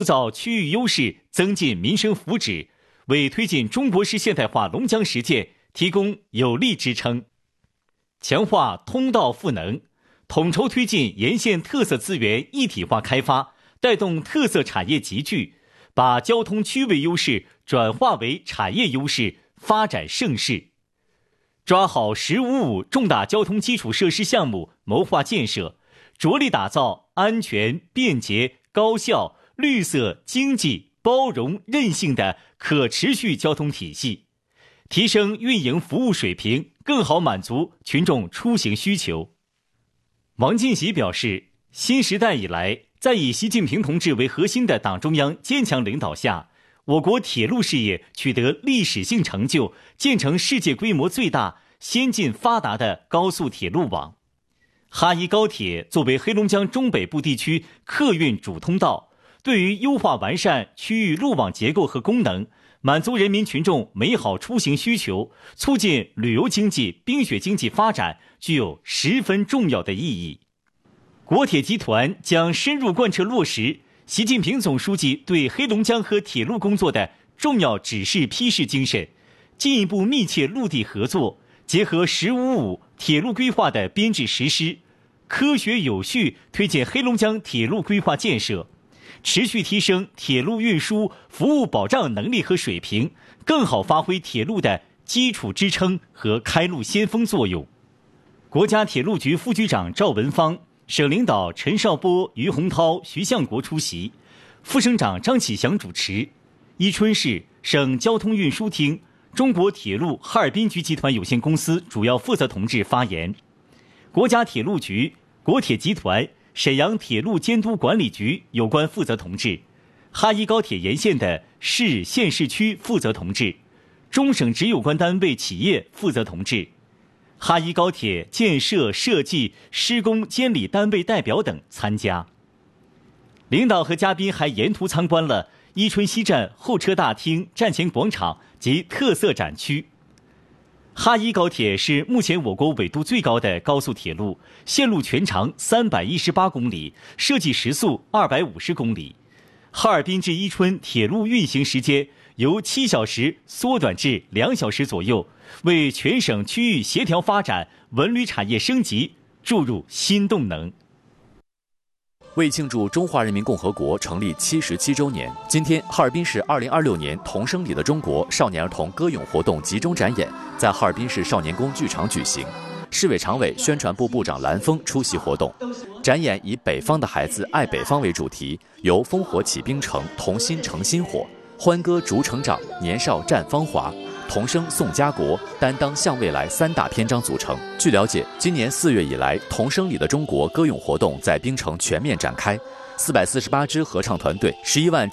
塑造区域优势，增进民生福祉，为推进中国式现代化龙江实践提供有力支撑。强化通道赋能，统筹推进沿线特色资源一体化开发，带动特色产业集聚，把交通区位优势转化为产业优势，发展盛世。抓好“15+5”重大交通基础设施项目谋划建设，着力打造安全、便捷、高效、绿色、经济、包容、韧性的可持续交通体系，提升运营服务水平，更好满足群众出行需求。王进喜表示，新时代以来，在以习近平同志为核心的党中央坚强领导下，我国铁路事业取得历史性成就，建成世界规模最大、先进发达的高速铁路网。哈伊高铁作为黑龙江中北部地区客运主通道，对于优化完善区域路网结构和功能，满足人民群众美好出行需求，促进旅游经济、冰雪经济发展，具有十分重要的意义。国铁集团将深入贯彻落实习近平总书记对黑龙江和铁路工作的重要指示批示精神，进一步密切陆地合作，结合“15+5”铁路规划的编制实施，科学有序推进黑龙江铁路规划建设，持续提升铁路运输服务保障能力和水平，更好发挥铁路的基础支撑和开路先锋作用。国家铁路局副局长赵文芳、省领导陈少波、于洪涛、徐向国出席，副省长张启祥主持。伊春市省交通运输厅中国铁路哈尔滨局集团有限公司主要负责同志发言。国家铁路局、国铁集团、沈阳铁路监督管理局有关负责同志，哈伊高铁沿线的市县市区负责同志，中省直有关单位企业负责同志，哈伊高铁建设设计施工监理单位代表等参加。领导和嘉宾还沿途参观了伊春西站候车大厅、站前广场及特色展区。哈伊高铁是目前我国纬度最高的高速铁路，线路全长318公里，设计时速250公里。哈尔滨至伊春铁路运行时间由7小时缩短至2小时左右，为全省区域协调发展、文旅产业升级注入新动能。 为庆祝中华人民共和国成立77周年，今天哈尔滨市2026年童声里的中国少年儿童歌咏活动集中展演在哈尔滨市少年宫剧场举行。市委常委、宣传部部长蓝峰出席活动。展演以北方的孩子爱北方为主题，由烽火起冰城、同心成心火、欢歌逐成长、年少绽芳华、童声颂家国、担当向未来3大篇章组成。据了解，今年4月以来，童声里的中国歌咏活动在冰城全面展开，448支合唱团队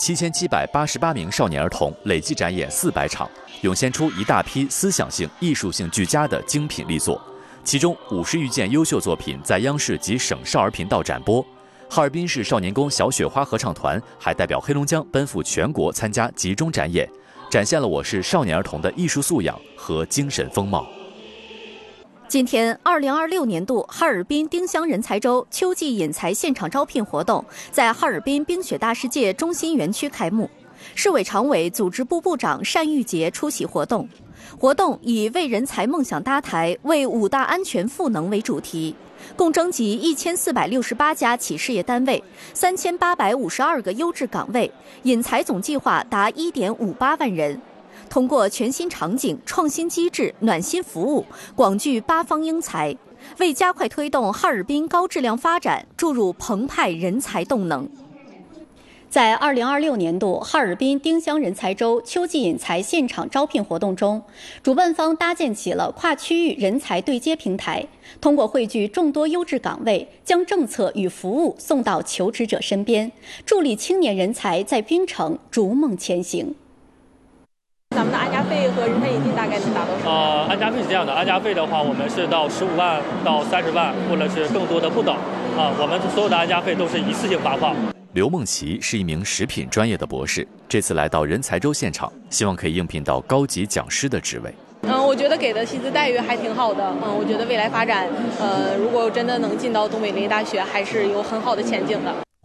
，117788名少年儿童累计展演400场，涌现出一大批思想性、艺术性俱佳的精品力作。其中50余件优秀作品在央视及省少儿频道展播。哈尔滨市少年宫小雪花合唱团还代表黑龙江奔赴全国参加集中展演，展现了我市少年儿童的艺术素养和精神风貌。 今天，2026年度哈尔滨丁香人才周秋季引才现场招聘活动在哈尔滨冰雪大世界中心园区开幕。市委常委、组织部部长单玉洁出席活动。活动以为人才梦想搭台，为5大安全赋能为主题，共征集1468家企事业单位，3852个优质岗位，引才总计划达1.58万人。通过全新场景、创新机制、暖心服务，广聚8方英才，为加快推动哈尔滨高质量发展注入澎湃人才动能。在2026年度哈尔滨丁香人才周秋季引才现场招聘活动中，主办方搭建起了跨区域人才对接平台，通过汇聚众多优质岗位，将政策与服务送到求职者身边，助力青年人才在冰城逐梦前行。 咱们的安家费和人才引进大概能达到什么？ 安家费是这样的，安家费的话，我们是到15万到30万，或者是更多的不等。我们所有的安家费都是一次性发放。 刘梦琪是一名食品专业的博士，这次来到人才周现场，希望可以应聘到高级讲师的职位。 我觉得给的薪资待遇还挺好的。我觉得未来发展，如果真的能进到东北林业大学，还是有很好的前景的。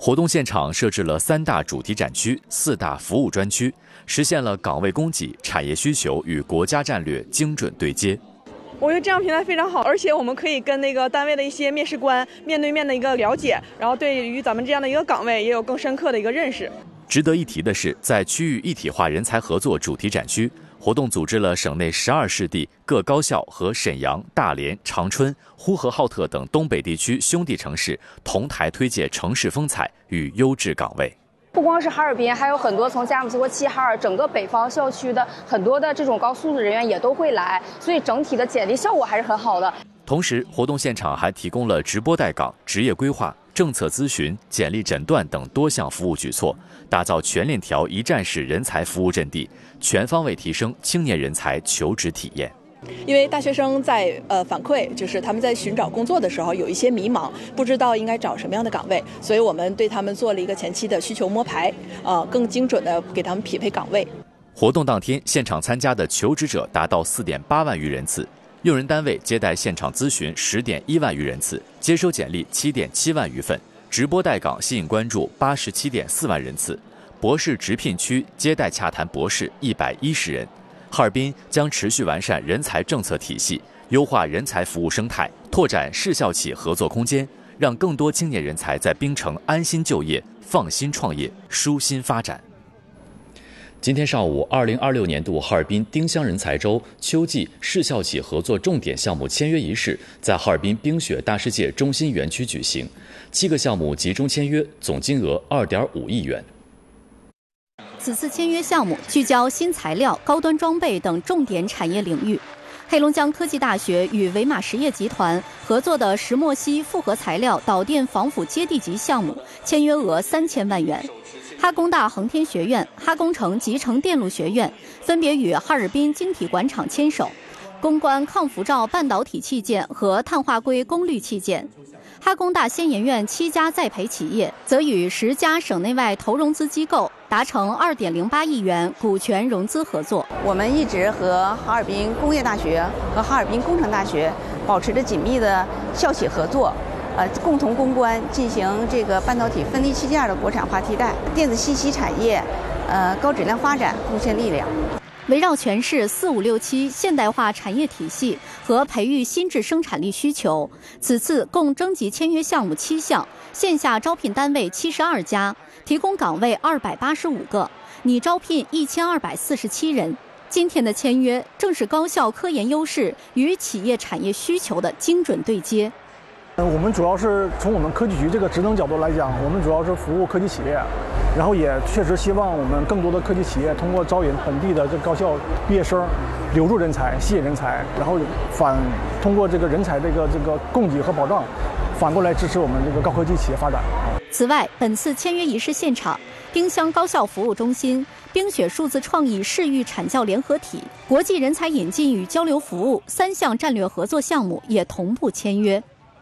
活动现场设置了3大主题展区、4大服务专区，实现了岗位供给、产业需求与国家战略精准对接。 我觉得这样平台非常好，而且我们可以跟那个单位的一些面试官面对面的一个了解，然后对于咱们这样的一个岗位也有更深刻的一个认识。 值得一提的是，在区域一体化人才合作主题展区，活动组织了省内12市地各高校和沈阳、大连、长春、呼和浩特等东北地区兄弟城市同台推介城市风采与优质岗位。 不光是哈尔滨，还有很多从佳木斯或齐齐哈尔整个北方校区的很多的这种高素质人员也都会来，所以整体的简历效果还是很好的。 同时，活动现场还提供了直播带岗、职业规划、政策咨询、简历诊断等多项服务举措，打造全链条一站式人才服务阵地，全方位提升青年人才求职体验。 因为大学生在反馈，就是他们在寻找工作的时候有一些迷茫，不知道应该找什么样的岗位，所以我们对他们做了一个前期的需求摸排，更精准的给他们匹配岗位。 活动当天，现场参加的求职者达到4.8万余人次，用人单位接待现场咨询10.1万余人次，接收简历7.7万余份，直播带岗吸引关注87.4万人次，博士直聘区接待洽谈博士110人。哈尔滨将持续完善人才政策体系，优化人才服务生态，拓展市校企合作空间，让更多青年人才在滨城安心就业、放心创业、舒心发展。今天上午，2026年度哈尔滨丁香人才周秋季市校企合作重点项目签约仪式在哈尔滨冰雪大世界中心园区举行，7个项目集中签约，总金额2.5亿元。 此次签约项目聚焦新材料、高端装备等重点产业领域。黑龙江科技大学与维马实业集团合作的石墨烯复合材料导电防腐接地级项目，签约额3000万元。哈工大航天学院、哈工程集成电路学院分别与哈尔滨晶体管厂牵手，攻关抗辐照半导体器件和碳化硅功率器件。哈工大先研院7家在培企业则与10家省内外投融资机构达成2.08亿元股权融资合作。 我们一直和哈尔滨工业大学和哈尔滨工程大学保持着紧密的校企合作，共同攻关，进行这个半导体分离器件的国产化替代，电子信息产业高质量发展贡献力量。 围绕全市4567现代化产业体系和培育新质生产力需求，此次共征集签约项目7项，线下招聘单位72家，提供岗位285个，拟招聘1247人。今天的签约正是高校科研优势与企业产业需求的精准对接。 我们主要是从我们科技局这个职能角度来讲，我们主要是服务科技企业，然后也确实希望我们更多的科技企业通过招引本地的这高校毕业生，留住人才、吸引人才，然后通过这个人才这个供给和保障，反过来支持我们这个高科技企业发展。 此外，本次签约仪式现场，丁香高校服务中心、冰雪数字创意视育产教联合体、国际人才引进与交流服务3项战略合作项目也同步签约。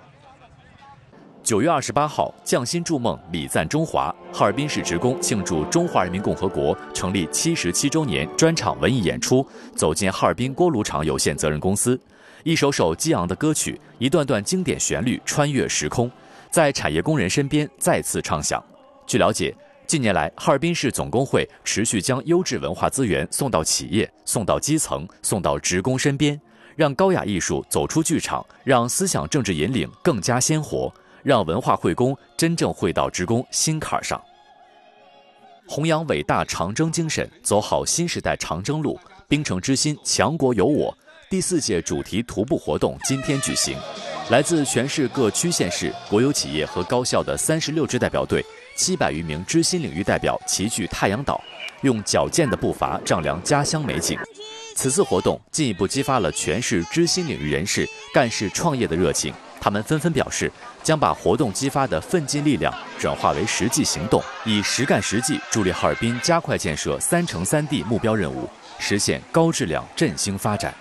9月28号，匠心筑梦，礼赞中华。哈尔滨市职工庆祝中华人民共和国成立77周年专场文艺演出，走进哈尔滨锅炉厂有限责任公司。一首首激昂的歌曲，一段段经典旋律穿越时空，在产业工人身边再次唱响。据了解，近年来，哈尔滨市总工会持续将优质文化资源送到企业、送到基层、送到职工身边，让高雅艺术走出剧场，让思想政治引领更加鲜活，让文化惠工真正惠到职工心坎上。弘扬伟大长征精神，走好新时代长征路，冰城之心，强国有我。第4届主题徒步活动今天举行，来自全市各区县市、国有企业和高校的36支代表队，700余名知心领域代表齐聚太阳岛，用矫健的步伐丈量家乡美景。此次活动进一步激发了全市知心领域人士干事创业的热情，他们纷纷表示，将把活动激发的奋进力量转化为实际行动，以实干实际助力哈尔滨加快建设3×3D 目标任务，实现高质量振兴发展。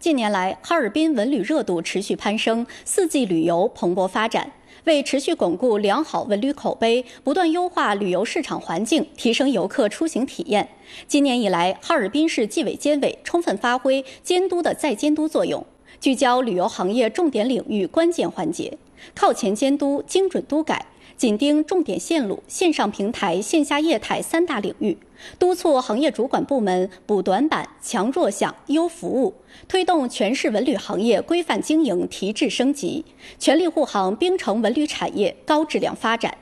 近年来，哈尔滨文旅热度持续攀升，四季旅游蓬勃发展。为持续巩固良好文旅口碑，不断优化旅游市场环境，提升游客出行体验，今年以来，哈尔滨市纪委监委充分发挥监督的再监督作用，聚焦旅游行业重点领域关键环节，靠前监督、精准督改，紧盯重点线路、线上平台、线下业态三大领域，督促行业主管部门补短板、强弱项、优服务，推动全市文旅行业规范经营提质升级，全力护航冰城文旅产业高质量发展。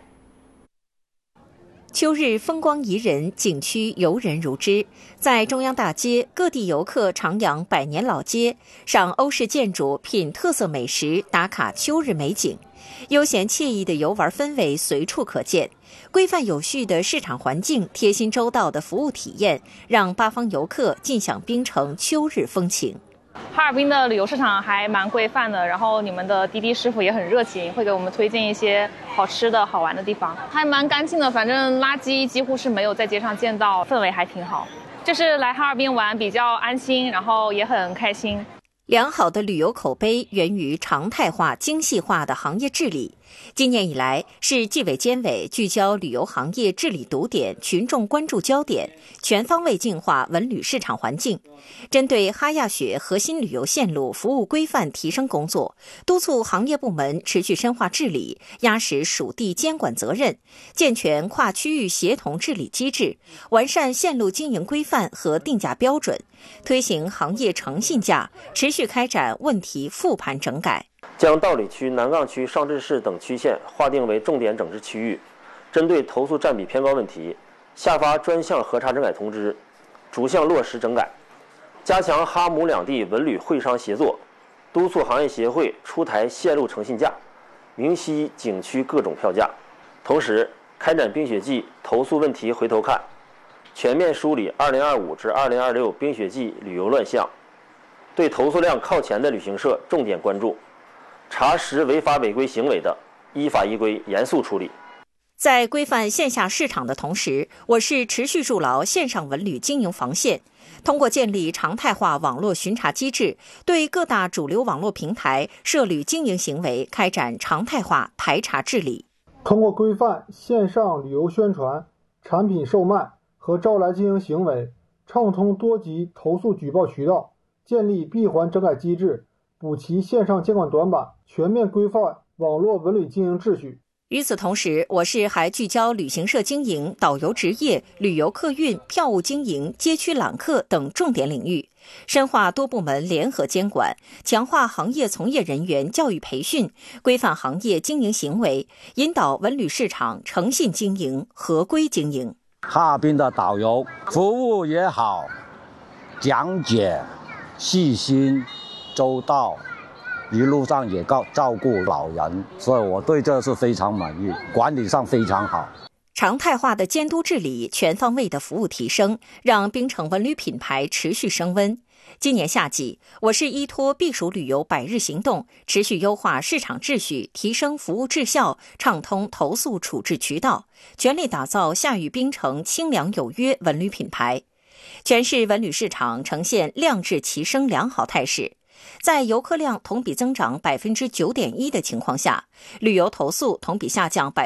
秋日风光宜人，景区游人如织。在中央大街，各地游客徜徉百年老街，赏欧式建筑，品特色美食，打卡秋日美景。悠闲惬意的游玩氛围随处可见，规范有序的市场环境，贴心周到的服务体验，让八方游客尽享冰城秋日风情。 哈尔滨的旅游市场还蛮规范的，然后你们的滴滴师傅也很热情，会给我们推荐一些好吃的好玩的地方，还蛮干净的，反正垃圾几乎是没有在街上见到，氛围还挺好。就是来哈尔滨玩比较安心，然后也很开心。 良好的旅游口碑源于常态化、精细化的行业治理。今年以来，市纪委监委聚焦旅游行业治理堵点、群众关注焦点，全方位净化文旅市场环境。针对哈亚雪核心旅游线路服务规范提升工作，督促行业部门持续深化治理，压实属地监管责任，健全跨区域协同治理机制，完善线路经营规范和定价标准，推行行业诚信价，持续开展问题复盘整改。 将道里区、南岗区、上志市等区县划定为重点整治区域，针对投诉占比偏高问题，下发专项核查整改通知，逐项落实整改。加强哈姆两地文旅会商协作，督促行业协会出台线路诚信价，明晰景区各种票价。同时，开展冰雪季投诉问题回头看，全面梳理2025至2026冰雪季旅游乱象，对投诉量靠前的旅行社重点关注。查实违法违规行为的，依法依规严肃处理。 在规范线下市场的同时，我市持续筑牢线上文旅经营防线，通过建立常态化网络巡查机制，对各大主流网络平台涉旅经营行为开展常态化排查治理。 通过规范线上旅游宣传、产品售卖和招来经营行为，畅通多级投诉举报渠道，建立闭环整改机制，补齐线上监管短板，全面规范网络文旅经营秩序。 与此同时，我市还聚焦旅行社经营、导游职业、旅游客运、票务经营、街区揽客等重点领域，深化多部门联合监管，强化行业从业人员教育培训，规范行业经营行为，引导文旅市场诚信经营、合规经营。 哈尔滨的导游服务也好，讲解细心周到，一路上也照顾老人，所以我对这是非常满意，管理上非常好。 常态化的监督治理，全方位的服务提升，让冰城文旅品牌持续升温。今年夏季，我市依托避暑旅游百日行动，持续优化市场秩序，提升服务质效，畅通投诉处置渠道，全力打造夏雨冰城清凉有约文旅品牌。全市文旅市场呈现量质齐升良好态势。在游客量同比增长 9.1% 的情况下，旅游投诉同比下降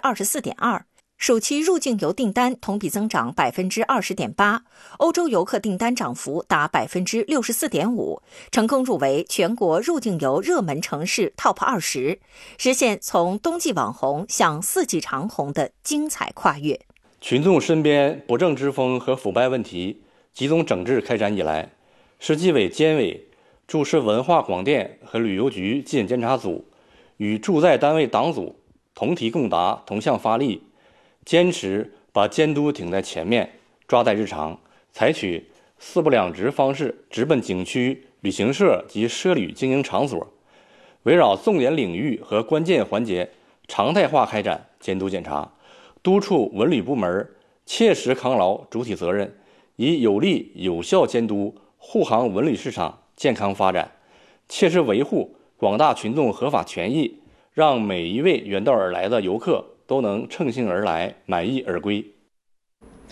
24.2%， 暑期入境游订单同比增长 20.8%， 欧洲游客订单涨幅达 64.5%， 成功入围全国入境游热门城市 TOP 20， 实现从冬季网红向四季长红的精彩跨越。 群众身边不正之风和腐败问题集中整治开展以来，市纪委监委驻市文化广电和旅游局纪检监察组与驻在单位党组同题共答，同向发力，坚持把监督挺在前面，抓在日常，采取四不两直方式直奔景区、旅行社及涉旅经营场所，围绕重点领域和关键环节常态化开展监督检查，督促文旅部门切实扛牢主体责任，以有力有效监督护航文旅市场健康发展，切实维护广大群众合法权益，让每一位远道而来的游客都能乘兴而来，满意而归。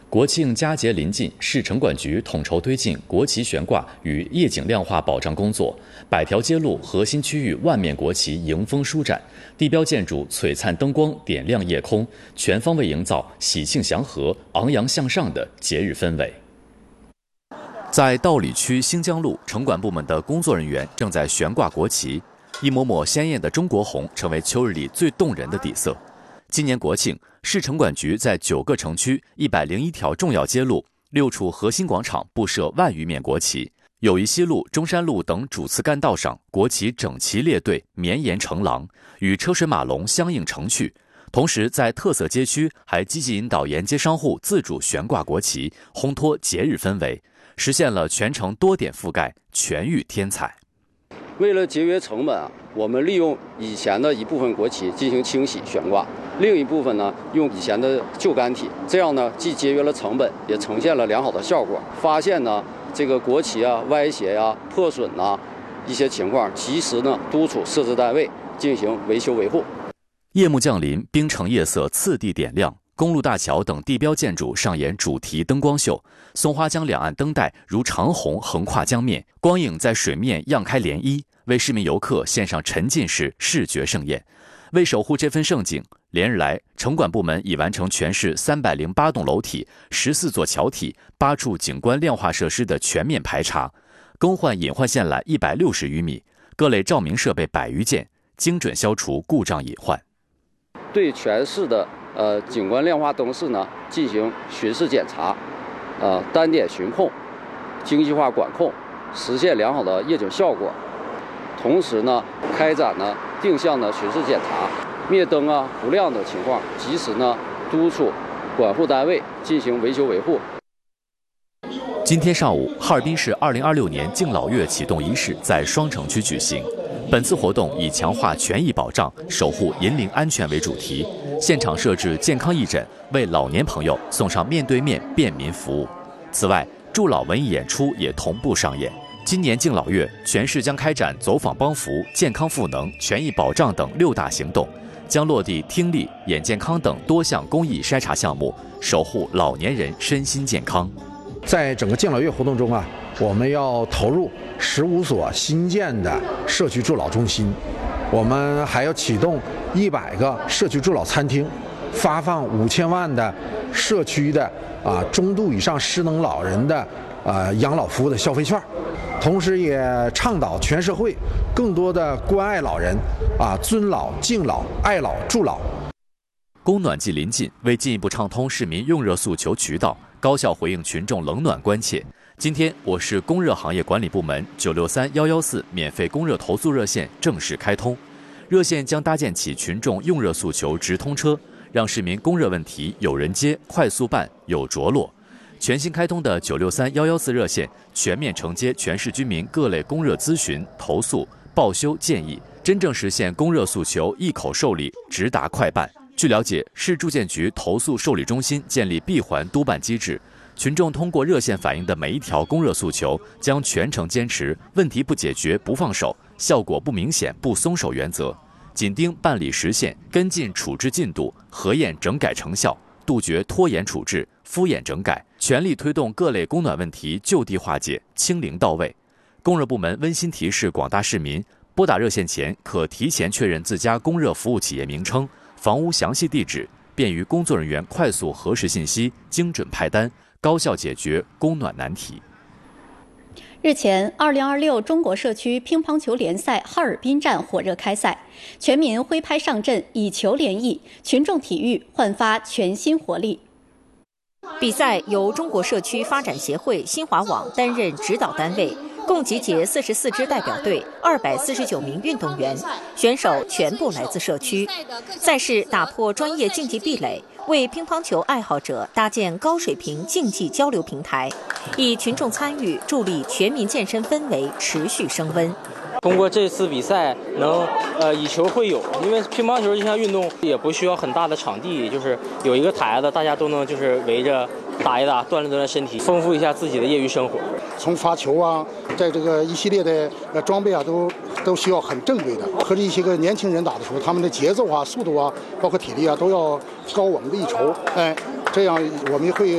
国庆佳节临近，市城管局统筹推进国旗悬挂与夜景亮化保障工作，100条街路核心区域万面国旗迎风舒展，地标建筑璀璨灯光点亮夜空，全方位营造喜庆祥和、昂扬向上的节日氛围。在道里区新疆路，城管部门的工作人员正在悬挂国旗，一抹抹鲜艳的中国红成为秋日里最动人的底色。今年国庆，市城管局在9个城区、101条重要街路、6处核心广场布设100余面国旗。友谊西路、中山路等主次干道上，国旗整齐列队，绵延成廊，与车水马龙相映成趣。同时，在特色街区还积极引导沿街商户自主悬挂国旗，烘托节日氛围，实现了全城多点覆盖，全域添彩。 为了节约成本我们利用以前的一部分国旗进行清洗悬挂，另一部分呢用以前的旧杆体，这样呢既节约了成本，也呈现了良好的效果。发现呢这个国旗歪斜破损一些情况，及时呢督促设置单位进行维修维护。 夜幕降临，冰城夜色次第点亮，公路大桥等地标建筑上演主题灯光秀，松花江两岸灯带如长虹横跨江面，光影在水面漾开涟漪，为市民游客献上沉浸式视觉盛宴。为守护这份盛景，连日来，城管部门已完成全市308栋楼体、14座桥体、8处景观亮化设施的全面排查，更换隐患线缆160余米，各类照明设备100余件，精准消除故障隐患。 对全市的景观亮化灯饰呢进行巡视检查，单点巡控，精细化管控，实现良好的夜景效果。同时呢，开展定向的巡视检查，灭灯不亮的情况，及时呢督促管护单位进行维修维护。 今天上午，哈尔滨市2026年敬老月启动仪式在双城区举行。本次活动以强化权益保障、守护银龄安全为主题，现场设置健康义诊，为老年朋友送上面对面便民服务。此外，助老文艺演出也同步上演。今年敬老月，全市将开展走访帮扶、健康赋能、权益保障等6大行动，将落地听力、眼健康等多项公益筛查项目，守护老年人身心健康。 在整个敬老月活动中我们要投入15所新建的社区助老中心，我们还要启动100个社区助老餐厅，发放5000万的社区的中度以上失能老人的养老服务的消费券，同时也倡导全社会更多的关爱老人尊老、敬老、爱老、助老。 供暖季临近，为进一步畅通市民用热诉求渠道，高效回应群众冷暖关切，今天，我市供热行业管理部门963-114免费供热投诉热线正式开通。热线将搭建起群众用热诉求直通车，让市民供热问题有人接、快速办、有着落。全新开通的963-114热线全面承接全市居民各类供热咨询、投诉、报修建议，真正实现供热诉求一口受理、直达快办。据了解，市住建局投诉受理中心建立闭环督办机制，群众通过热线反映的每一条供热诉求，将全程坚持问题不解决不放手、效果不明显不松手原则，紧盯办理实现、跟进处置进度、核验整改成效，杜绝拖延处置、敷衍整改，全力推动各类供暖问题就地化解、清零到位。供热部门温馨提示广大市民，拨打热线前可提前确认自家供热服务企业名称、房屋详细地址，便于工作人员快速核实信息，精准派单，高效解决供暖难题。 日前，2026中国社区乒乓球联赛哈尔滨站火热开赛，全民挥拍上阵，以球联谊，群众体育焕发全新活力。 比赛由中国社区发展协会新华网担任指导单位，共集结44支代表队、249名运动员，选手全部来自社区。赛事打破专业竞技壁垒，为乒乓球爱好者搭建高水平竞技交流平台，以群众参与助力全民健身氛围持续升温。 通过这次比赛能以球会友，因为乒乓球这项运动也不需要很大的场地，就是有一个台子，大家都能就是围着打一打，锻炼身体，丰富一下自己的业余生活。 从发球在这个一系列的装备都需要很正规的，和这些个年轻人打的时候，他们的节奏速度包括体力都要高我们的一筹。这样我们会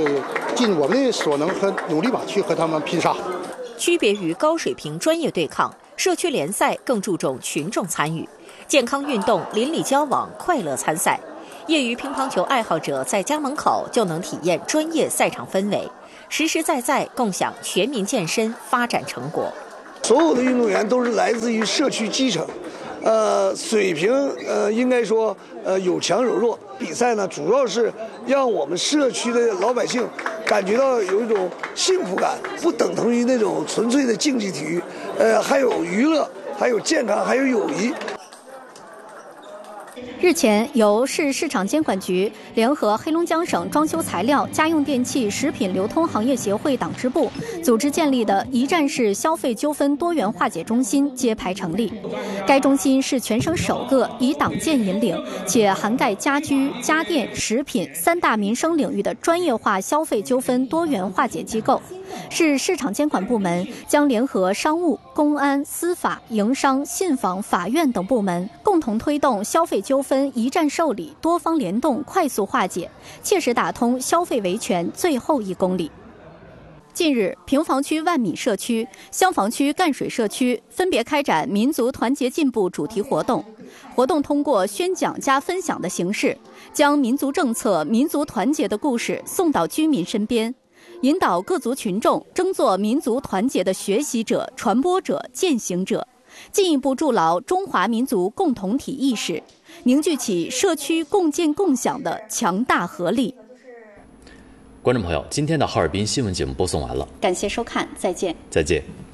尽我们的所能和努力吧，去和他们拼杀。 区别于高水平专业对抗，社区联赛更注重群众参与，健康运动、邻里交往、快乐参赛。业余乒乓球爱好者在家门口就能体验专业赛场氛围，实实在在共享全民健身发展成果。 所有的运动员都是来自于社区基层，水平应该说有强有弱。比赛呢，主要是让我们社区的老百姓感觉到有一种幸福感，不等同于那种纯粹的竞技体育，还有娱乐，还有健康，还有友谊。 日前，由市市场监管局联合黑龙江省装修材料、家用电器、食品流通行业协会党支部组织建立的一站式消费纠纷多元化解中心揭牌成立。该中心是全省首个以党建引领且涵盖家居、家电、食品3大民生领域的专业化消费纠纷多元化解机构。市市场监管部门将联合商务、公安、司法、营商、信访、法院等部门，共同推动消费纠纷一站受理、多方联动、快速化解，切实打通消费维权最后1公里。近日，平房区万米社区、香坊区赣水社区分别开展民族团结进步主题活动。活动通过宣讲加分享的形式，将民族政策、民族团结的故事送到居民身边，引导各族群众争做民族团结的学习者、传播者、践行者，进一步筑牢中华民族共同体意识，凝聚起社区共建共享的强大合力。 观众朋友，今天的哈尔滨新闻节目播送完了， 感谢收看，再见。 再见。